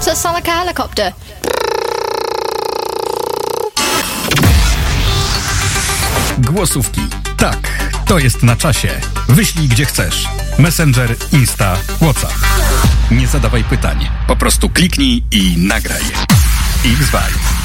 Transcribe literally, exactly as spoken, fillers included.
to sound like a helicopter. Głosówki. Tak, to jest na czasie. Wyślij gdzie chcesz. Messenger, Insta, WhatsApp. Nie zadawaj pytań. Po prostu kliknij i nagraj. X-Vibe.